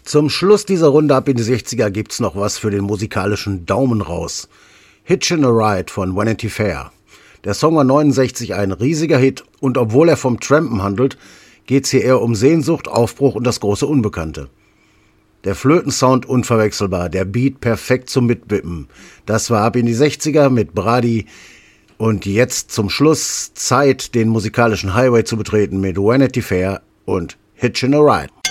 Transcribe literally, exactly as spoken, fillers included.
Zum Schluss dieser Runde ab in die sechziger gibt's noch was für den musikalischen Daumen raus. Hitchin' a Ride von Vanity Fair. Der Song war neunundsechzig ein riesiger Hit und obwohl er vom Trampen handelt, geht's hier eher um Sehnsucht, Aufbruch und das große Unbekannte. Der Flötensound unverwechselbar, der Beat perfekt zum Mitwippen. Das war ab in die sechziger mit Brady. Und jetzt zum Schluss Zeit, den musikalischen Highway zu betreten mit Vanity Fair und Hitchin' a Ride.